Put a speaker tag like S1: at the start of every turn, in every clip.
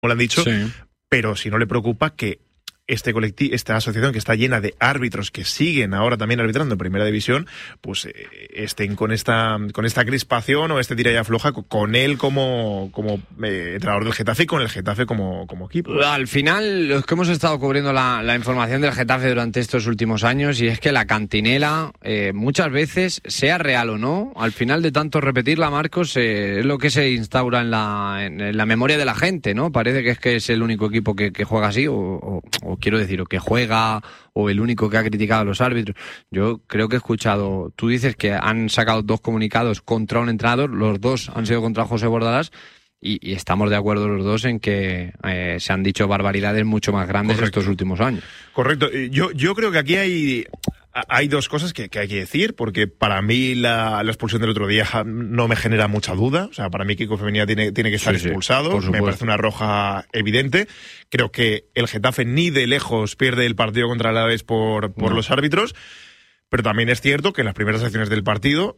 S1: lo han dicho,
S2: Sí.
S1: pero si no le preocupa que esta asociación que está llena de árbitros que siguen ahora también arbitrando en Primera División, pues estén con esta crispación o este tira y afloja con él como entrenador del Getafe y con el Getafe como equipo.
S2: Al final, los que hemos estado cubriendo la información del Getafe durante estos últimos años, y es que la cantinela, muchas veces, sea real o no, al final de tanto repetirla, Marcos, es lo que se instaura en la memoria de la gente, ¿no? Parece que es el único equipo que juega así, o quiero decir, o que juega, o el único que ha criticado a los árbitros. Yo creo que he escuchado, tú dices que han sacado 2 comunicados contra un entrenador, los 2 han sido contra José Bordalás, y estamos de acuerdo los 2 en que se han dicho barbaridades mucho más grandes. Correcto. Estos últimos años.
S1: Correcto. Yo creo que aquí hay 2 cosas que hay que decir, porque para mí la expulsión del otro día no me genera mucha duda. O sea, para mí Kiko Femenía tiene que estar expulsado. Me parece una roja evidente. Creo que el Getafe ni de lejos pierde el partido contra el Alavés por los árbitros. Pero también es cierto que en las primeras acciones del partido,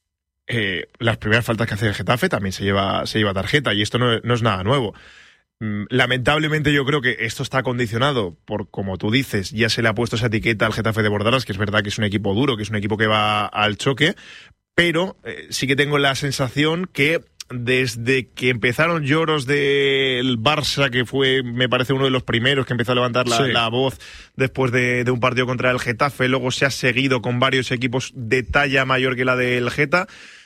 S1: las primeras faltas que hace el Getafe también se lleva tarjeta, y esto no es nada nuevo. Lamentablemente yo creo que esto está condicionado por, como tú dices, ya se le ha puesto esa etiqueta al Getafe de Bordalás, que es verdad que es un equipo duro, que es un equipo que va al choque, pero sí que tengo la sensación que desde que empezaron lloros del Barça, que fue, me parece, uno de los primeros que empezó a levantar la voz después de un partido contra el Getafe, luego se ha seguido con varios equipos de talla mayor que la del Geta.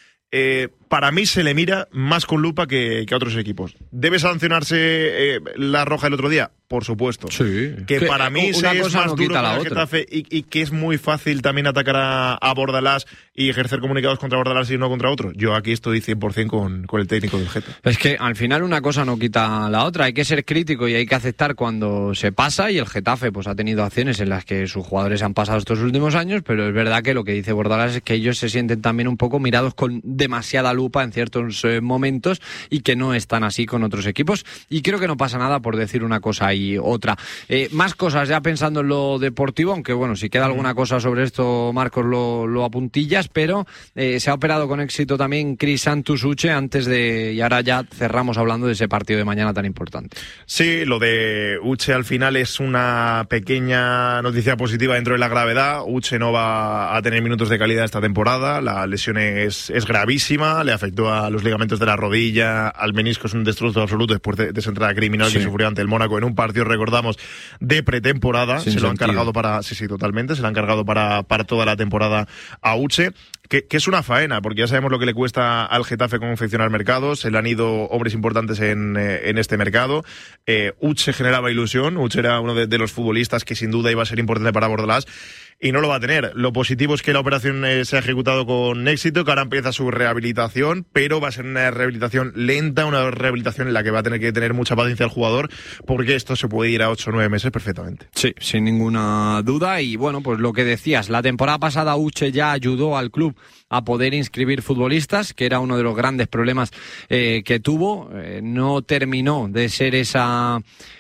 S1: Para mí se le mira más con lupa que a otros equipos. ¿Debe sancionarse la roja el otro día? Por supuesto.
S2: Sí.
S1: Que para mí
S2: una
S1: es
S2: cosa
S1: más
S2: no
S1: duro
S2: quita
S1: para
S2: la
S1: el
S2: otra.
S1: Getafe y que es muy fácil también atacar a Bordalás y ejercer comunicados contra Bordalás y no contra otros. Yo aquí estoy 100% con el técnico del Getafe.
S2: Es que al final una cosa no quita la otra. Hay que ser crítico y hay que aceptar cuando se pasa, y el Getafe pues ha tenido acciones en las que sus jugadores han pasado estos últimos años, pero es verdad que lo que dice Bordalás es que ellos se sienten también un poco mirados con demasiada lupa en ciertos momentos, y que no están así con otros equipos, y creo que no pasa nada por decir una cosa y otra. Más cosas ya pensando en lo deportivo, aunque bueno, si queda alguna cosa sobre esto, Marcos, lo apuntillas, pero se ha operado con éxito también Crisantus Uche y ahora ya cerramos hablando de ese partido de mañana tan importante.
S1: Sí, lo de Uche al final es una pequeña noticia positiva dentro de la gravedad. Uche no va a tener minutos de calidad esta temporada, la lesión es gravísima, le afectó a los ligamentos de la rodilla, al menisco, es un destrozo absoluto después de esa entrada criminal que sufrió ante el Mónaco en un partido, recordamos, de pretemporada. Se lo han cargado totalmente, se lo han cargado para toda la temporada a Uche, que es una faena, porque ya sabemos lo que le cuesta al Getafe confeccionar mercados. Se le han ido hombres importantes en este mercado. Uche generaba ilusión, Uche era uno de los futbolistas que sin duda iba a ser importante para Bordalás, y no lo va a tener. Lo positivo es que la operación se ha ejecutado con éxito, que ahora empieza su rehabilitación, pero va a ser una rehabilitación lenta, una rehabilitación en la que va a tener que tener mucha paciencia el jugador, porque esto se puede ir a 8 o 9 meses perfectamente.
S2: Sí, sin ninguna duda. Y bueno, pues lo que decías, la temporada pasada Uche ya ayudó al club a poder inscribir futbolistas, que era uno de los grandes problemas que tuvo. No terminó de ser esa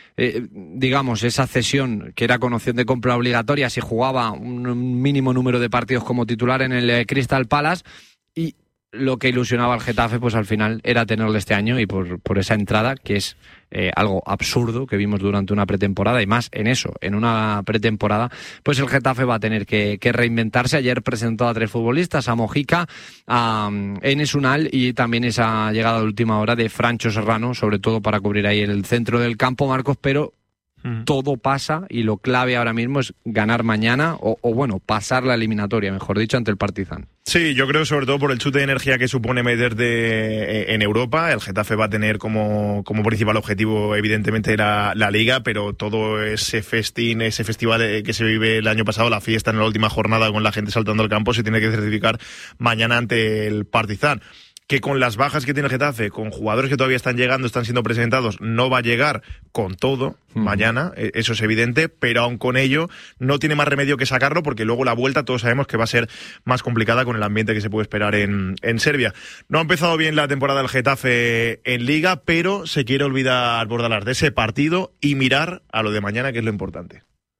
S2: cesión que era con opción de compra obligatoria si jugaba un mínimo número de partidos como titular en el Crystal Palace, y lo que ilusionaba al Getafe pues al final era tenerle este año, y por esa entrada, que es algo absurdo que vimos durante una pretemporada, y más en una pretemporada, pues el Getafe va a tener que reinventarse. Ayer presentó a 3 futbolistas, a Mojica, a Enes Unal, y también esa llegada de última hora de Francho Serrano, sobre todo para cubrir ahí el centro del campo, Marcos, pero todo pasa, y lo clave ahora mismo es ganar mañana, o bueno, pasar la eliminatoria, mejor dicho, ante el Partizan.
S1: Sí, yo creo sobre todo por el chute de energía que supone meterte en Europa. El Getafe va a tener como principal objetivo evidentemente la Liga, pero todo ese festín, ese festival que se vive el año pasado, la fiesta en la última jornada con la gente saltando al campo, se tiene que certificar mañana ante el Partizan. Que con las bajas que tiene el Getafe, con jugadores que todavía están llegando, están siendo presentados, no va a llegar con todo mañana, eso es evidente, pero aun con ello no tiene más remedio que sacarlo, porque luego la vuelta todos sabemos que va a ser más complicada con el ambiente que se puede esperar en Serbia. No ha empezado bien la temporada del Getafe en Liga, pero se quiere olvidar Bordalás de ese partido y mirar a lo de mañana, que es lo importante.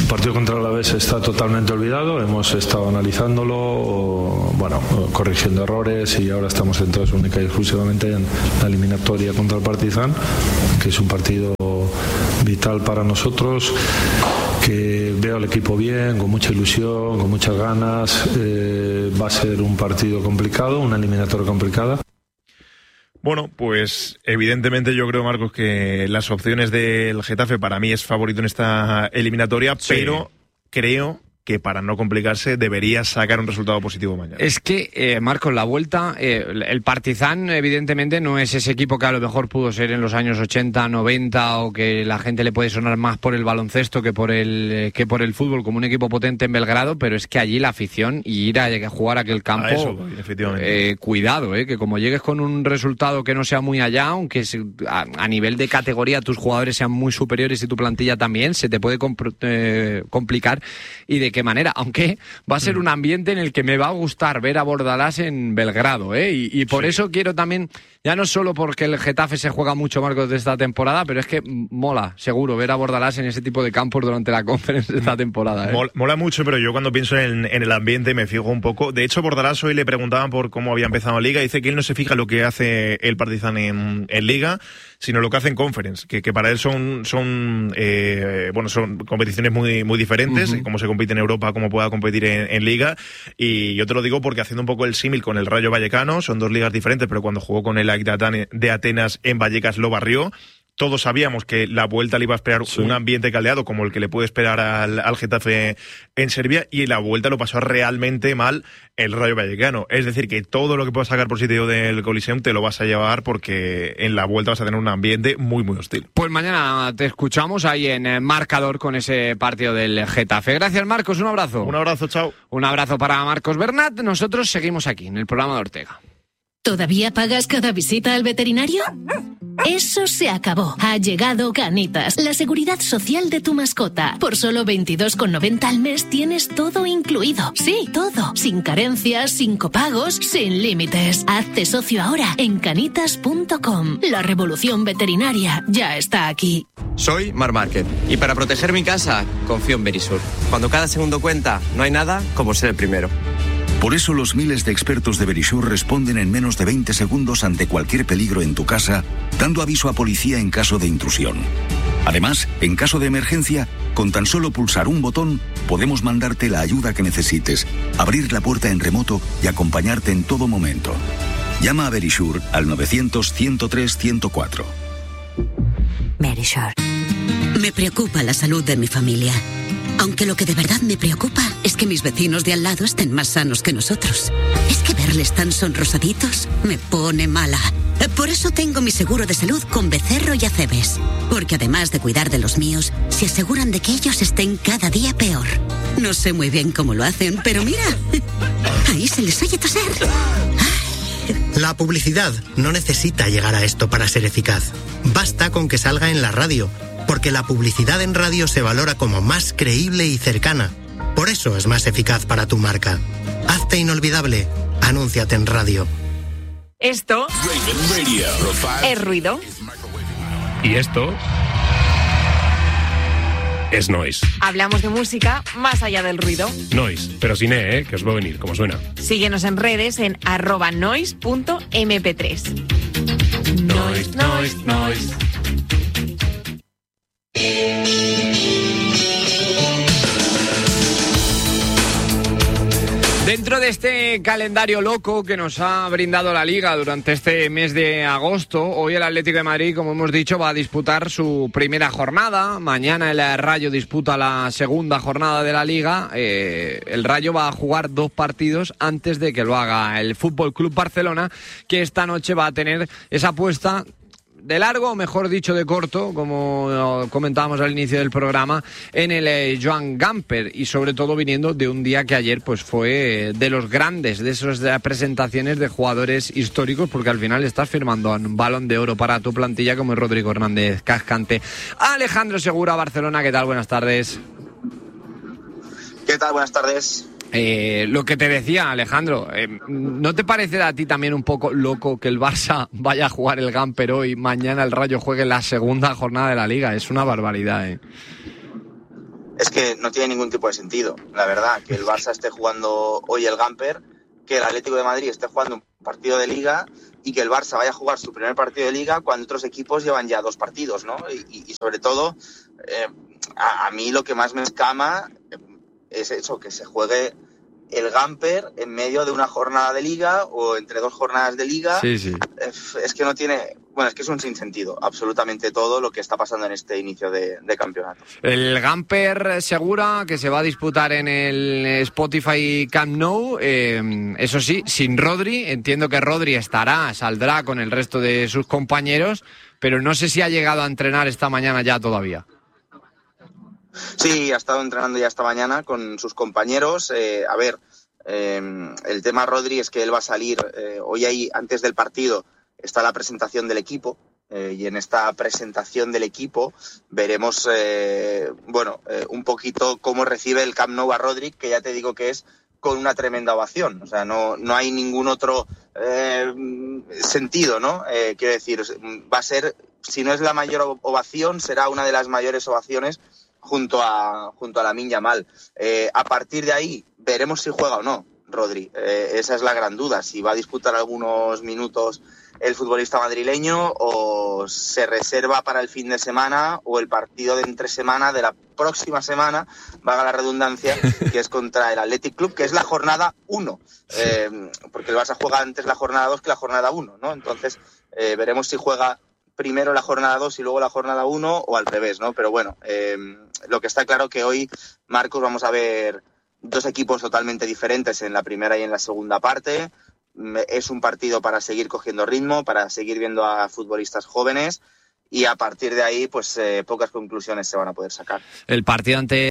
S3: El partido contra el Alavés está totalmente olvidado, hemos estado analizándolo, corrigiendo errores y ahora estamos centrados única y exclusivamente en la eliminatoria contra el Partizan, que es un partido vital para nosotros, que veo al equipo bien, con mucha ilusión, con muchas ganas. Va a ser un partido complicado, una eliminatoria complicada.
S1: Bueno, pues evidentemente yo creo, Marcos, que las opciones del Getafe para mí es favorito en esta eliminatoria, sí. Pero creo que para no complicarse debería sacar un resultado positivo mañana.
S2: Es que, Marcos, la vuelta, el Partizan evidentemente no es ese equipo que a lo mejor pudo ser en los años 80, 90 o que la gente le puede sonar más por el baloncesto que por el fútbol, como un equipo potente en Belgrado, pero es que allí la afición y ir a jugar a aquel campo,
S1: efectivamente.
S2: Cuidado, que como llegues con un resultado que no sea muy allá, aunque a nivel de categoría tus jugadores sean muy superiores y tu plantilla también, se te puede complicar. Y de qué manera, aunque va a ser un ambiente en el que me va a gustar ver a Bordalás en Belgrado, y por eso quiero también, ya no solo porque el Getafe se juega mucho, Marcos, de esta temporada, pero es que mola, seguro, ver a Bordalás en ese tipo de campos durante la Conference de esta temporada.
S1: Mola mucho, pero yo cuando pienso en el ambiente me fijo un poco. De hecho, Bordalás hoy le preguntaban por cómo había empezado la Liga, y dice que él no se fija lo que hace el Partizan en Liga, sino lo que hace en Conference, que para él son competiciones muy, muy diferentes, cómo se compite en Europa, cómo pueda competir en Liga. Y yo te lo digo porque, haciendo un poco el símil con el Rayo Vallecano, son dos ligas diferentes, pero cuando jugó con el AEK de Atenas en Vallecas lo barrió. Todos sabíamos que la vuelta le iba a esperar un ambiente caldeado como el que le puede esperar al Getafe en Serbia, y la vuelta lo pasó realmente mal el Rayo Vallecano. Es decir, que todo lo que puedas sacar positivo del Coliseum te lo vas a llevar, porque en la vuelta vas a tener un ambiente muy, muy hostil.
S2: Pues mañana te escuchamos ahí en Marcador con ese partido del Getafe. Gracias, Marcos, un abrazo.
S1: Un abrazo, chao.
S2: Un abrazo para Marcos Bernat. Nosotros seguimos aquí en el programa de Ortega.
S4: ¿Todavía pagas cada visita al veterinario? Eso se acabó. Ha llegado Canitas, la seguridad social de tu mascota. Por solo 22,90 al mes tienes todo incluido. Sí, todo. Sin carencias, sin copagos, sin límites. Hazte socio ahora en canitas.com. La revolución veterinaria ya está aquí.
S5: Soy Mar Márquez y para proteger mi casa confío en Verisur. Cuando cada segundo cuenta, no hay nada como ser el primero.
S6: Por eso los miles de expertos de Verisur responden en menos de 20 segundos ante cualquier peligro en tu casa, dando aviso a policía en caso de intrusión. Además, en caso de emergencia, con tan solo pulsar un botón, podemos mandarte la ayuda que necesites, abrir la puerta en remoto y acompañarte en todo momento. Llama a Verisur al 900-103-104.
S7: Verisur. Me preocupa la salud de mi familia. Aunque lo que de verdad me preocupa es que mis vecinos de al lado estén más sanos que nosotros. Es que verles tan sonrosaditos me pone mala. Por eso tengo mi seguro de salud con Becerro y Acebes. Porque además de cuidar de los míos, se aseguran de que ellos estén cada día peor. No sé muy bien cómo lo hacen, pero mira, ahí se les oye toser.
S8: La publicidad no necesita llegar a esto para ser eficaz. Basta con que salga en la radio, porque la publicidad en radio se valora como más creíble y cercana. Por eso es más eficaz para tu marca. Hazte inolvidable. Anúnciate en radio.
S9: Esto es ruido.
S10: Y esto es noise.
S9: Hablamos de música más allá del ruido.
S10: Noise, pero sin que os va a venir, como suena.
S9: Síguenos en redes en @noise.mp3.
S10: Noise, noise, noise.
S2: Dentro de este calendario loco que nos ha brindado la Liga durante este mes de agosto, hoy el Atlético de Madrid, como hemos dicho, va a disputar su primera jornada. Mañana el Rayo disputa la segunda jornada de la Liga. El Rayo va a jugar 2 partidos antes de que lo haga el Fútbol Club Barcelona, que esta noche va a tener esa apuesta de largo, o mejor dicho de corto, como comentábamos al inicio del programa, en el Joan Gamper, y sobre todo viniendo de un día que ayer pues fue de los grandes, de esas presentaciones de jugadores históricos, porque al final estás firmando un Balón de Oro para tu plantilla como es Rodrigo Hernández Cascante. Alejandro Segura, Barcelona, ¿qué tal? Buenas tardes.
S11: ¿Qué tal? Buenas tardes.
S2: Lo que te decía, Alejandro, ¿no te parece a ti también un poco loco que el Barça vaya a jugar el Gamper hoy, mañana el Rayo juegue la segunda jornada de la Liga? Es una barbaridad,
S11: es que no tiene ningún tipo de sentido, la verdad, que el Barça esté jugando hoy el Gamper, que el Atlético de Madrid esté jugando un partido de Liga y que el Barça vaya a jugar su primer partido de Liga cuando otros equipos llevan ya 2 partidos, ¿no? Y sobre todo, a mí lo que más me escama es eso, que se juegue el Gamper en medio de una jornada de Liga o entre 2 jornadas de Liga.
S2: Sí, sí.
S11: Es que no tiene... Bueno, es que es un sinsentido, absolutamente todo lo que está pasando en este inicio de campeonato.
S2: El Gamper segura que se va a disputar en el Spotify Camp Nou, eso sí, sin Rodri. Entiendo que Rodri saldrá con el resto de sus compañeros, pero no sé si ha llegado a entrenar esta mañana ya todavía.
S11: Sí, ha estado entrenando ya esta mañana con sus compañeros. El tema Rodri es que él va a salir hoy ahí, antes del partido, está la presentación del equipo. Y en esta presentación del equipo veremos un poquito cómo recibe el Camp Nou a Rodri, que ya te digo que es con una tremenda ovación. O sea, no hay ningún otro sentido, ¿no? Quiero decir, va a ser, si no es la mayor ovación, será una de las mayores ovaciones junto a Lamine Yamal. A partir de ahí veremos si juega o no Rodri. Esa es la gran duda, si va a disputar algunos minutos el futbolista madrileño o se reserva para el fin de semana o el partido de entre semana de la próxima semana, valga la redundancia, que es contra el Athletic Club, que es la jornada 1, porque el Barça juega antes la jornada 2 que la jornada 1, ¿no? Entonces veremos si juega primero la jornada 2 y luego la jornada 1 o al revés, ¿no? Pero bueno, lo que está claro que hoy, Marcos, vamos a ver 2 equipos totalmente diferentes en la primera y en la segunda parte. Es un partido para seguir cogiendo ritmo, para seguir viendo a futbolistas jóvenes y a partir de ahí, pues pocas conclusiones se van a poder sacar.
S2: El partido ante...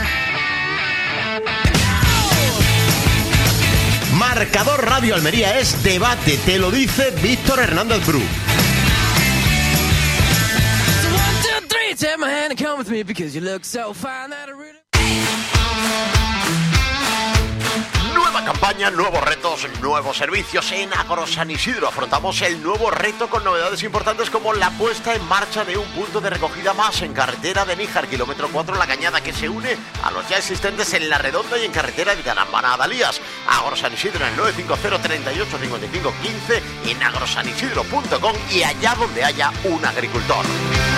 S12: Marcador Radio Almería es debate, te lo dice Víctor Hernández Bru. Nueva campaña, nuevos retos, nuevos servicios. En Agro San Isidro afrontamos el nuevo reto con novedades importantes como la puesta en marcha de un punto de recogida más en carretera de Níjar, kilómetro 4 La Cañada, que se une a los ya existentes en La Redonda y en carretera de Tanambana a Dalías. Agro San Isidro en el 950 38 55 15, en agrosanisidro.com y allá donde haya un agricultor.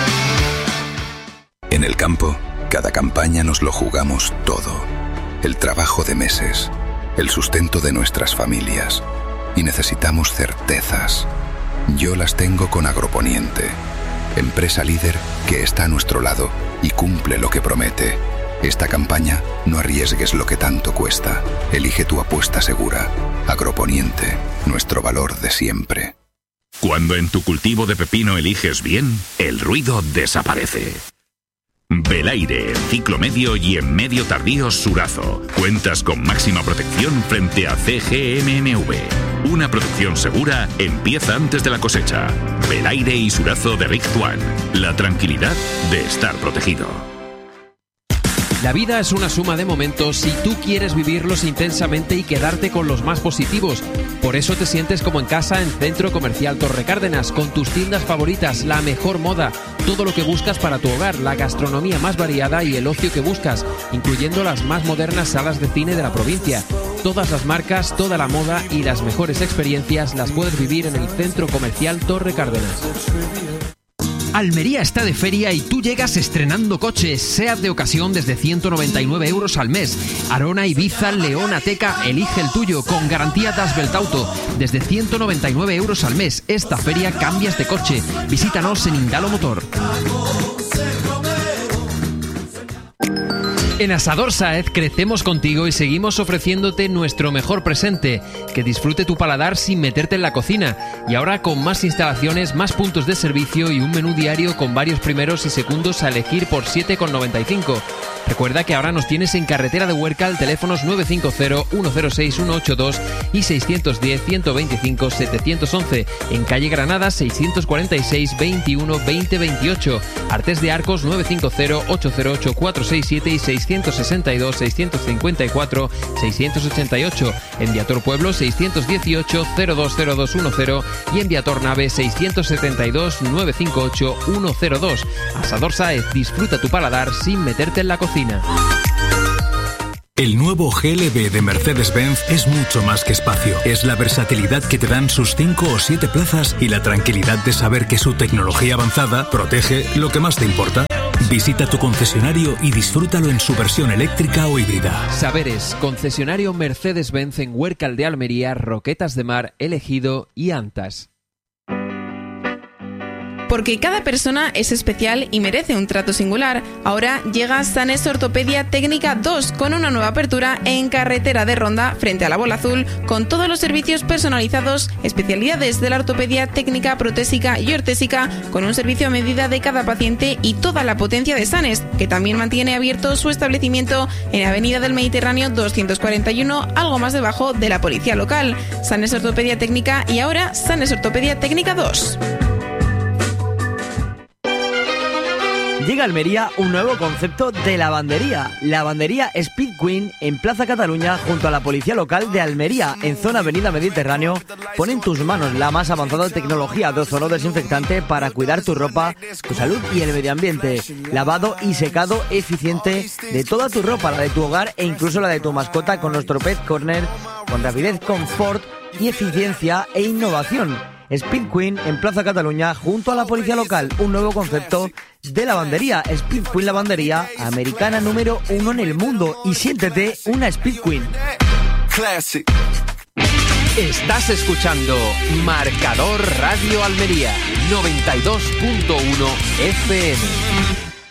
S13: En el campo, cada campaña nos lo jugamos todo. El trabajo de meses, el sustento de nuestras familias. Y necesitamos certezas. Yo las tengo con Agroponiente, empresa líder que está a nuestro lado y cumple lo que promete. Esta campaña no arriesgues lo que tanto cuesta. Elige tu apuesta segura. Agroponiente, nuestro valor de siempre.
S14: Cuando en tu cultivo de pepino eliges bien, el ruido desaparece. Belaire, ciclo medio y en medio tardío Surazo. Cuentas con máxima protección frente a CGMMV. Una protección segura empieza antes de la cosecha. Belaire y Surazo de Rick Tuan. La tranquilidad de estar protegido.
S15: La vida es una suma de momentos y tú quieres vivirlos intensamente y quedarte con los más positivos. Por eso te sientes como en casa en Centro Comercial Torre Cárdenas, con tus tiendas favoritas, la mejor moda, todo lo que buscas para tu hogar, la gastronomía más variada y el ocio que buscas, incluyendo las más modernas salas de cine de la provincia. Todas las marcas, toda la moda y las mejores experiencias las puedes vivir en el Centro Comercial Torre Cárdenas.
S16: Almería está de feria y tú llegas estrenando coches. SEAT de ocasión desde 199 euros al mes. Arona, Ibiza, León, Ateca, elige el tuyo con garantía Dasbelt Auto. Desde 199 euros al mes. Esta feria cambias de coche. Visítanos en Indalo Motor. En Asador Sáez crecemos contigo y seguimos ofreciéndote nuestro mejor presente, que disfrute tu paladar sin meterte en la cocina, y ahora con más instalaciones, más puntos de servicio y un menú diario con varios primeros y segundos a elegir por 7,95. Recuerda que ahora nos tienes en Carretera de Huércal, teléfonos 950-106-182 y 610-125-711, en calle Granada 646-21-2028, Artés de Arcos 950-808-467 y 662-654-688, en Viator Pueblo 618-020210 y en Viator Nave 672-958-102. Asador Sáez, disfruta tu paladar sin meterte en la cocina.
S15: cocina.
S17: El nuevo GLB de Mercedes-Benz es mucho más que espacio. Es la versatilidad que te dan sus 5 o 7 plazas y la tranquilidad de saber que su tecnología avanzada protege lo que más te importa. Visita tu concesionario y disfrútalo en su versión eléctrica o híbrida.
S15: Saberes, concesionario Mercedes-Benz en Huércal de Almería, Roquetas de Mar, El Ejido y Antas.
S18: Porque cada persona es especial y merece un trato singular. Ahora llega Sanes Ortopedia Técnica 2 con una nueva apertura en Carretera de Ronda frente a la Bola Azul, con todos los servicios personalizados, especialidades de la ortopedia técnica, protésica y ortésica, con un servicio a medida de cada paciente y toda la potencia de Sanes, que también mantiene abierto su establecimiento en Avenida del Mediterráneo 241, algo más debajo de la policía local. Sanes Ortopedia Técnica y ahora Sanes Ortopedia Técnica 2.
S19: Llega a Almería un nuevo concepto de lavandería. Lavandería Speed Queen en Plaza Cataluña junto a la policía local de Almería, en zona Avenida Mediterráneo. Pon en tus manos la más avanzada tecnología de ozono desinfectante para cuidar tu ropa, tu salud y el medio ambiente. Lavado y secado eficiente de toda tu ropa, la de tu hogar e incluso la de tu mascota, con nuestro Pet Corner, con rapidez, confort y eficiencia e innovación. Speed Queen en Plaza Cataluña junto a la policía local, un nuevo concepto de lavandería. Speed Queen Lavandería, americana número 1 en el mundo, y siéntete una Speed Queen.
S15: Estás escuchando Marcador Radio Almería 92.1 FM.